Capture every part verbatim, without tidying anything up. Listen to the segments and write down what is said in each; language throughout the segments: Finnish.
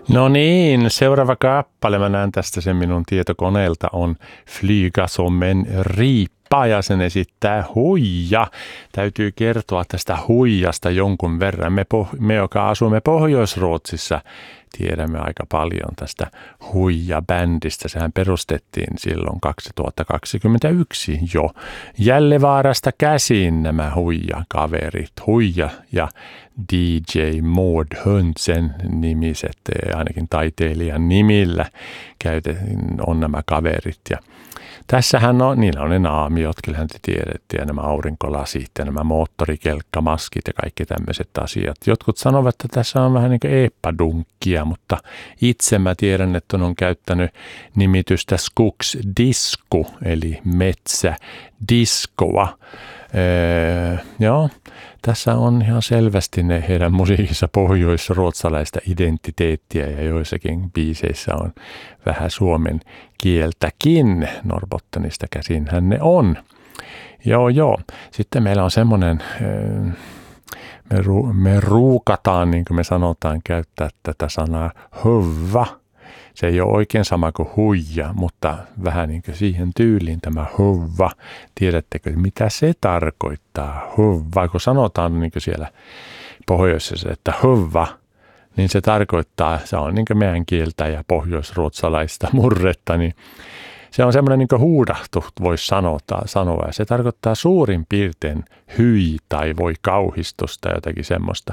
No niin, seuraava kappale, mä näen tästä sen minun tietokoneelta, on Flyga som en ripa ja sen esittää Huija. Täytyy kertoa tästä Huijasta jonkun verran. Me, poh- me joka asumme Pohjois-Ruotsissa, tiedämme aika paljon tästä Huija-bändistä. Sehän perustettiin silloin kaksituhattakaksikymmentäyksi jo. Gällivaarasta käsin nämä Huija-kaverit. Huija ja D J Maud Höntsen nimiset, ainakin taiteilijan nimillä käytetään, on nämä kaverit. Ja tässähän on, niillä on ne naamiot, kyllähän te tiedätte, ja nämä aurinkolasit ja nämä moottorikelkkamaskit ja kaikki tämmöiset asiat. Jotkut sanovat, että tässä on vähän niin kuin eeppadunkkia, mutta itse mä tiedän, että on käyttänyt nimitystä skogsdisco, eli metsädiskoa. Öö, joo, tässä on ihan selvästi ne heidän musiikissa pohjoisruotsalaista identiteettiä ja joissakin biiseissä on vähän suomen kieltäkin. Norrbottenista käsinhän ne on. Joo, joo. Sitten meillä on semmoinen, öö, me, ru, me ruukataan, niin kuin me sanotaan, käyttää tätä sanaa hövva. Se ei ole oikein sama kuin huija, mutta vähän niin kuin siihen tyyliin tämä huvva. Tiedättekö, mitä se tarkoittaa? Huvva, kun sanotaan niin kuin siellä pohjoisessa, että huvva, niin se tarkoittaa, se on niin kuin meidän kieltä ja pohjoisruotsalaista murretta, niin se on semmoinen niin kuin huudahtu, voisi sanoa. Ja se tarkoittaa suurin piirtein hyi tai voi kauhistusta, jotakin semmoista.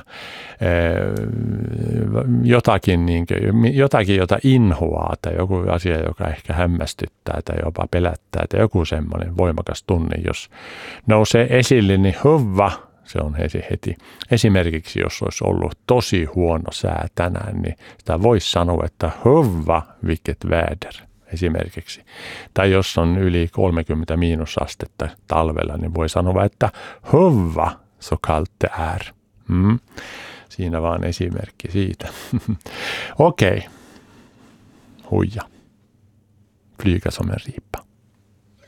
Jotakin, niin kuin, jotakin, jota inhoaa tai joku asia, joka ehkä hämmästyttää tai jopa pelättää tai joku semmoinen voimakas tunne, jos nousee esille, niin huvva, se on heti. Esimerkiksi jos olisi ollut tosi huono sää tänään, niin sitä voisi sanoa, että huvva, vilket väder. Esimerkiksi. Tai jos on yli kolmekymmentä miinusastetta talvella, niin voi sanoa, että huvva, så kallt det är. Mm. Siinä vaan esimerkki siitä. Okei. Okay. Huija. Flyga som en ripa.